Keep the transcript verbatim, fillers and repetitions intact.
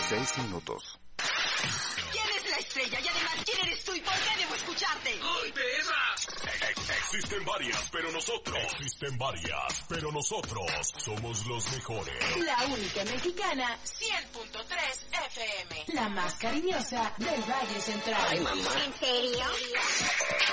Seis minutos. ¿Quién es la estrella? Y además, ¿quién eres tú y por qué debo escucharte? ¡Ay, perra! Existen varias, pero nosotros... Existen varias, pero nosotros somos los mejores. La única mexicana, cien punto tres F M. La más cariñosa del Valle Central. Ay, mamá. ¿En serio?